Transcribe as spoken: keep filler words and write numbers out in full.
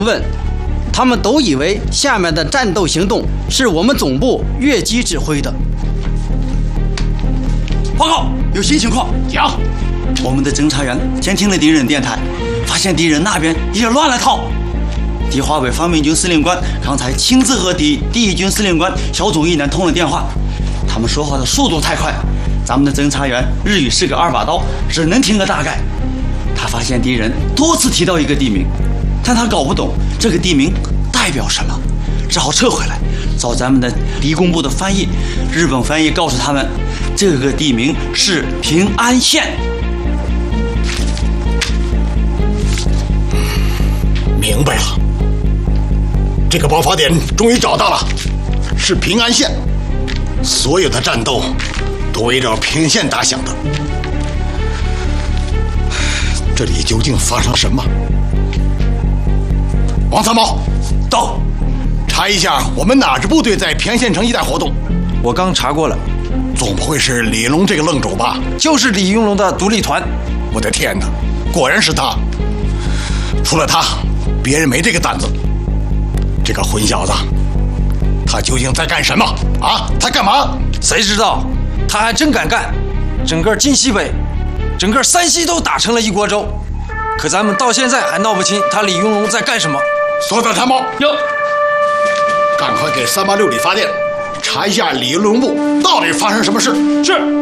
问，他们都以为下面的战斗行动是我们总部越级指挥的。 报告，有新情况。 讲， 我们的侦察员监听了敌人电台，发现敌人那边也乱了套。敌华北方面军司令官刚才亲自和敌第一军司令官小总一连通了电话，他们说话的速度太快，咱们的侦察员日语是个二把刀，只能听个大概。他发现敌人多次提到一个地名，但他搞不懂这个地名代表什么，只好撤回来找咱们的敌工部的翻译。日本翻译告诉他们，这个地名是平安县。 明白了，这个爆发点终于找到了，是平安县。所有的战斗都围绕平安县打响的。这里究竟发生什么？王参谋，到，查一下我们哪支部队在平安县城一带活动。 我刚查过了， 总不会是李龙这个愣主吧？ 就是李云龙的独立团。 我的天哪，果然是他！除了他，别人没这个胆子。这个混小子，他究竟在干什么啊？他干嘛？ 谁知道？他还真敢干！整个晋西北，整个山西都打成了一锅粥。可咱们到现在还闹不清他李云龙在干什么。 所长参谋， 哟， 赶快给三八六里发电，查一下李云龙部到底发生什么事。 是。